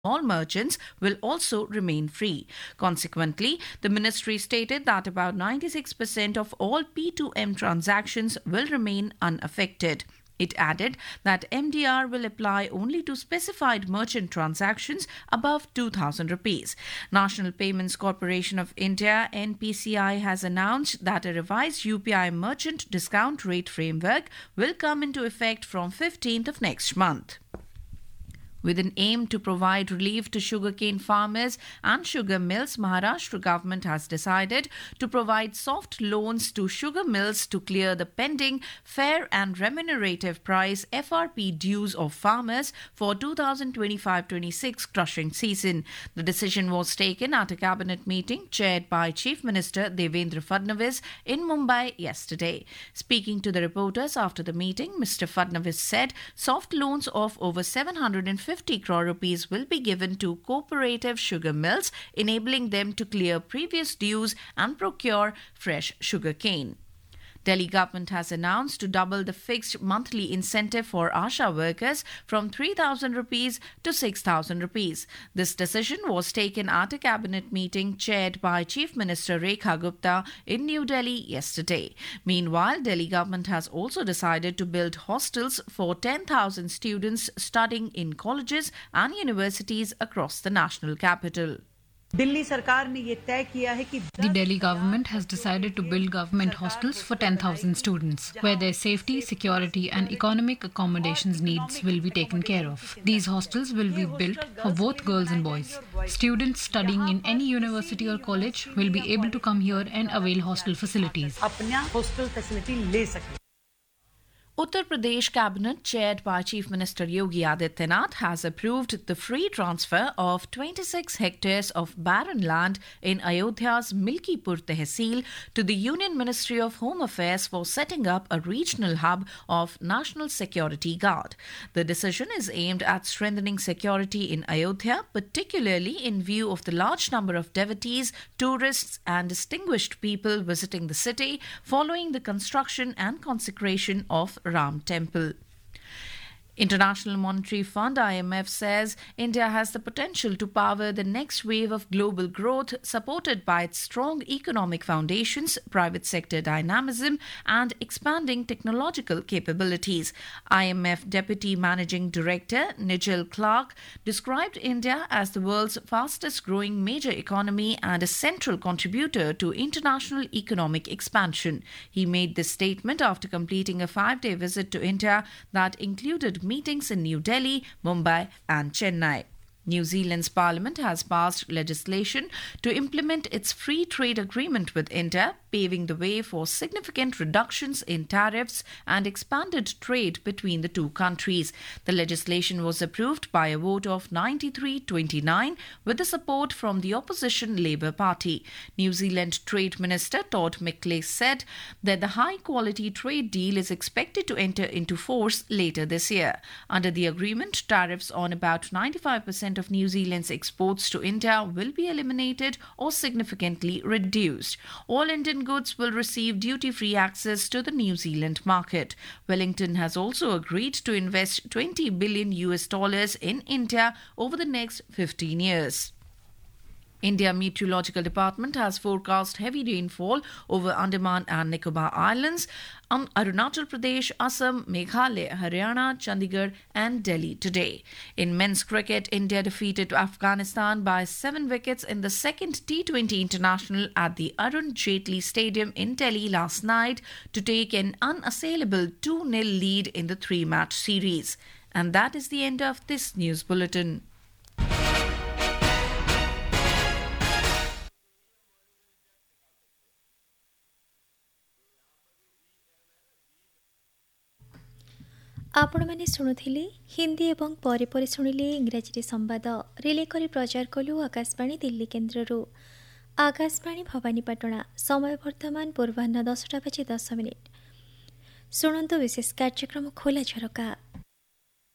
small merchants will also remain free. Consequently, the ministry stated that about 96% of all P2M transactions will remain unaffected. It added that MDR will apply only to specified merchant transactions above 2,000 rupees. National Payments Corporation of India (NPCI) has announced that a revised UPI merchant discount rate framework will come into effect from 15th of next month. With an aim to provide relief to sugarcane farmers and sugar mills, Maharashtra government has decided to provide soft loans to sugar mills to clear the pending fair and remunerative price (FRP) dues of farmers for 2025-26 crushing season. The decision was taken at a cabinet meeting chaired by Chief Minister Devendra Fadnavis in Mumbai yesterday. Speaking to the reporters after the meeting, Mr. Fadnavis said soft loans of over 750 crore rupees will be given to cooperative sugar mills, enabling them to clear previous dues and procure fresh sugarcane. Delhi government has announced to double the fixed monthly incentive for ASHA workers from 3,000 rupees to 6,000 rupees. This decision was taken at a cabinet meeting chaired by Chief Minister Rekha Gupta in New Delhi yesterday. Meanwhile, Delhi government has also decided to build hostels for 10,000 students studying in colleges and universities across the national capital. The Delhi government has decided to build government hostels for 10,000 students, where their safety, security and economic accommodations needs will be taken care of. These hostels will be built for both girls and boys. Students studying in any university or college will be able to come here and avail hostel facilities. Uttar Pradesh Cabinet, chaired by Chief Minister Yogi Adityanath, has approved the free transfer of 26 hectares of barren land in Ayodhya's Milkipur Tehsil to the Union Ministry of Home Affairs for setting up a regional hub of National Security Guard. The decision is aimed at strengthening security in Ayodhya, particularly in view of the large number of devotees, tourists and distinguished people visiting the city following the construction and consecration of Ram Temple. International Monetary Fund (IMF) says India has the potential to power the next wave of global growth, supported by its strong economic foundations, private sector dynamism, and expanding technological capabilities. IMF Deputy Managing Director Nigel Clark described India as the world's fastest growing major economy and a central contributor to international economic expansion. He made this statement after completing a 5-day visit to India that included meetings in New Delhi, Mumbai and Chennai. New Zealand's parliament has passed legislation to implement its free trade agreement with India, paving the way for significant reductions in tariffs and expanded trade between the two countries. The legislation was approved by a vote of 93-29 with the support from the opposition Labour Party. New Zealand Trade Minister Todd McClay said that the high-quality trade deal is expected to enter into force later this year. Under the agreement, tariffs on about 95% of New Zealand's exports to India will be eliminated or significantly reduced. All Indian goods will receive duty-free access to the New Zealand market. Wellington has also agreed to invest $20 billion in India over the next 15 years. India Meteorological Department has forecast heavy rainfall over Andaman and Nicobar Islands, Arunachal Pradesh, Assam, Meghalaya, Haryana, Chandigarh and Delhi today. In men's cricket, India defeated Afghanistan by 7 wickets in the second T20 international at the Arun Jaitley Stadium in Delhi last night to take an unassailable 2-0 lead in the 3-match series. And that is the end of this news bulletin. ଆପଣମାନେ ଶୁଣୁଥିଲେ ହିନ୍ଦୀ ଏବଂ ପରେ ପରେ ଶୁଣିଲେ ଇଂରାଜୀରେ ସମ୍ବାଦ relay କରି ପ୍ରଚାର କଲୁ ଆକାଶବାଣୀ ଦିଲ୍ଲୀ କେନ୍ଦ୍ରରୁ। ଆକାଶବାଣୀ ଭବାନୀପାଟଣା ସମୟ ବର୍ତ୍ତମାନ ପୂର୍ବାହ୍ନ 10ଟା ବାଜି 10 ମିନିଟ୍। ଶୁଣନ୍ତୁ ବିଶେଷ କାର୍ଯ୍ୟକ୍ରମ ଖୋଲା ଝରକା।